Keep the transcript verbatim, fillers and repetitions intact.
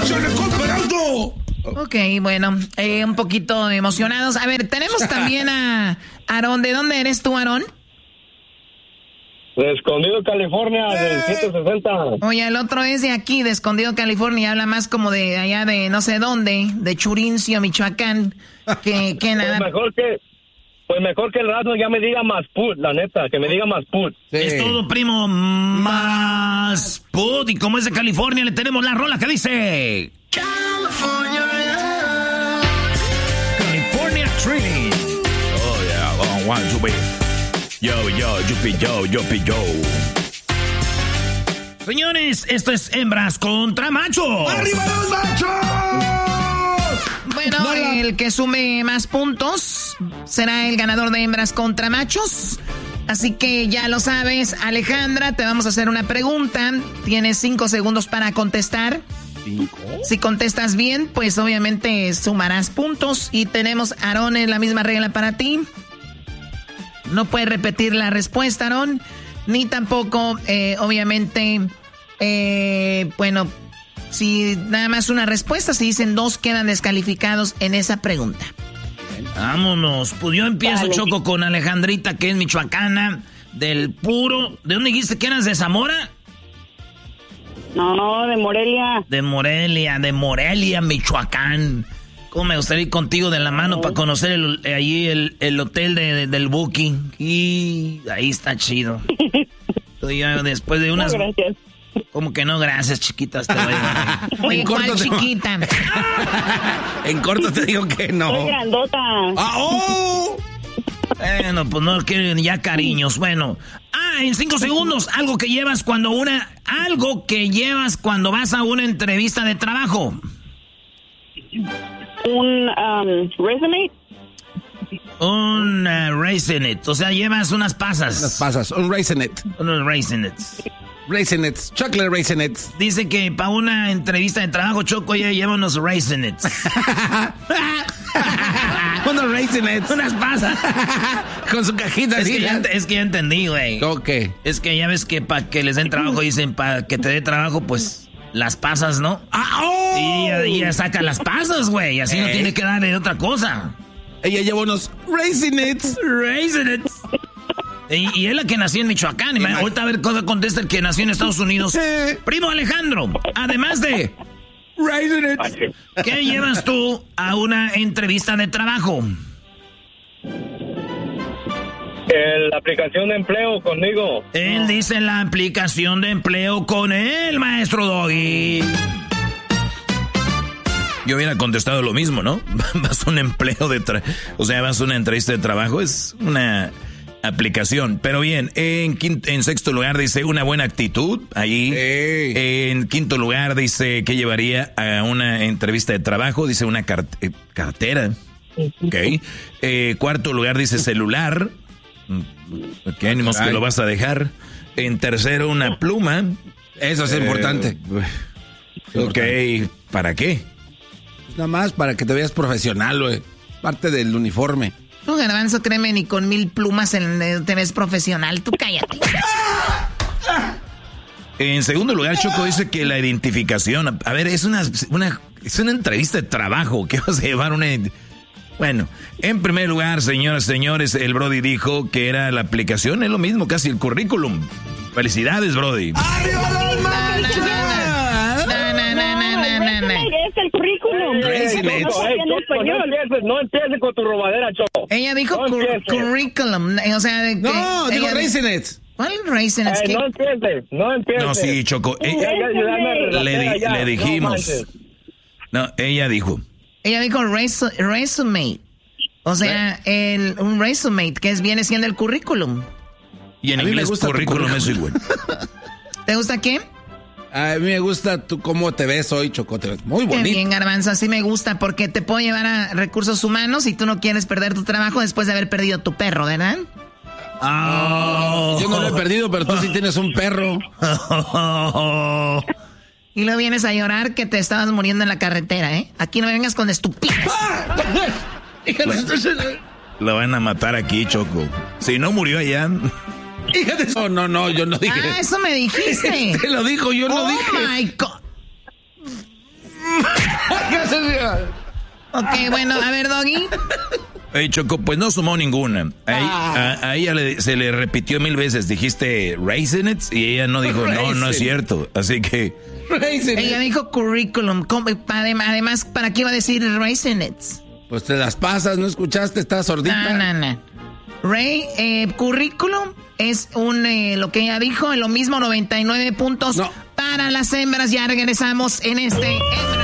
¡Échale, compa, Erasmo! Ok, bueno, eh, un poquito emocionados. A ver, tenemos también a Aarón. ¿De dónde eres tú, Aarón? De Escondido, California, del siete sesenta. Oye, el otro es de aquí, de Escondido, California. Habla más como de allá de no sé dónde, de Churincio, Michoacán, que, que nada. Pues mejor que, pues mejor que el Erasmo ya me diga más put, la neta, que me diga más put. Sí. Es todo, primo, más put. Y como es de California, le tenemos la rola que dice... California, California Tree. Oh, yeah, oh, one, two, three. Yo, yo, yupi, yo, yupi, yo. Señores, esto es hembras contra machos. ¡Arriba los machos! Bueno, el que sume más puntos será el ganador de hembras contra machos. Así que ya lo sabes, Alejandra, te vamos a hacer una pregunta. Tienes cinco segundos para contestar. ¿Cinco? Si contestas bien, pues obviamente sumarás puntos. Y tenemos, Aarón, es la misma regla para ti. No puedes repetir la respuesta, Aarón. Ni tampoco, eh, obviamente, eh, bueno, si nada más una respuesta, si dicen dos, quedan descalificados en esa pregunta. Vámonos. Pues yo empiezo, vale. Choco, con Alejandrita, que es michoacana, del puro... ¿De dónde dijiste que eras? ¿De Zamora? No, de Morelia. De Morelia, de Morelia, Michoacán. ¿Cómo me gustaría ir contigo de la mano para conocer el, ahí el, el hotel de, de, del Booking? Y ahí está chido. Estoy yo después de unas... No, gracias. ¿Cómo que no? Gracias, chiquitas. Te voy a... Oye, ¿cuál chiquita? En corto te digo que no. Soy grandota. ¡Ah, oh! Bueno, pues no quieren ya cariños. Bueno. Ah, en cinco segundos. Algo que llevas cuando una... Algo que llevas cuando vas a una entrevista de trabajo. Un um, resume. Un uh, raisinit. O sea, llevas unas pasas. Unas pasas. Un raisinit. Unos raisinits. Raisinits. Chocolate raisinits. Dice que para una entrevista de trabajo, Choco ya lleva unos raisinits. Unos raisinits. Unas pasas. Con su cajita. Es, así, que ya, es que ya entendí, güey. ¿Cómo qué? Es que ya ves que para que les den trabajo, dicen para que te dé trabajo, pues... Las pasas, ¿no? ¡Ah, oh! Y ella saca las pasas, güey. Así eh. no tiene que darle otra cosa. Ella lleva unos raisinits. Raisinits. Y, y es la que nació en Michoacán. Y me, ahorita a ver cómo contesta el que nació en Estados Unidos. Eh. Primo Alejandro, además de raisinits, ¿qué llevas tú a una entrevista de trabajo? Eh, la aplicación de empleo conmigo. Él dice la aplicación de empleo con él, maestro Doggy. Yo hubiera contestado lo mismo, ¿no? Vas a un empleo de tra- o sea, vas a una entrevista de trabajo, es una aplicación. Pero bien, en, quinto, en sexto lugar dice una buena actitud, ahí. Hey. En quinto lugar dice que llevaría a una entrevista de trabajo, dice una cart- eh, cartera. Ok. Eh, cuarto lugar dice celular. ¿Qué ánimos que lo vas a dejar? En tercero, una pluma. Eso es eh, importante. Ok, ¿para qué? Pues nada más para que te veas profesional, güey. Parte del uniforme. Tú, Garbanzo, créeme, ni con mil plumas en, te ves profesional. Tú cállate. En segundo lugar, Choco dice que la identificación... A ver, es una, una, es una entrevista de trabajo. ¿Qué vas a llevar una... Bueno, en primer lugar, señoras y señores, el Brody dijo que era la aplicación, es lo mismo, casi el currículum. Felicidades, Brody. ¡Arriba los machos! No, no, no, no, no, no. Es el currículum. No empieces con tu robadera, Choco. Ella dijo no cur- currículum, o sea... De que no, digo ella... raisinets. ¿Cuál raisinets? Eh, no empieces, no empieces. No, sí, Choco. Ella, le, di, le dijimos. No, ella dijo... Ella dijo resu- resume. O sea, el, un resume, que es, viene siendo el currículum. Y en inglés currículum es igual. ¿Te gusta qué? A mí me gusta tú cómo te ves hoy, Choco. Te ves muy bonito. Qué bien, Garbanzo, así me gusta, porque te puedo llevar a recursos humanos y tú no quieres perder tu trabajo después de haber perdido tu perro, ¿verdad? Oh. Yo no lo he perdido, pero tú sí tienes un perro. Y luego vienes a llorar que te estabas muriendo en la carretera, ¿eh? Aquí no me vengas con estupidez. Lo van a matar aquí, Choco. Si no murió allá. No, no, no, yo no dije. Ah, eso me dijiste. Te lo dijo, yo no oh dije. Oh my God. Ok, bueno, a ver, Doggy. Hey, Choco, pues no sumó ninguna. Ahí, Ah. a, a ella le- se le repitió mil veces. Dijiste Raisinets y ella no dijo, no, no es cierto. Así que... Ella dijo curriculum. ¿Cómo? Además, ¿para qué iba a decir Raisinets? Pues te las pasas, ¿no escuchaste? ¿Estás sordita? No, no, no. Ray, eh, currículum es un, eh, lo que ella dijo, en lo mismo, noventa y nueve puntos No. para las hembras. Ya regresamos en este...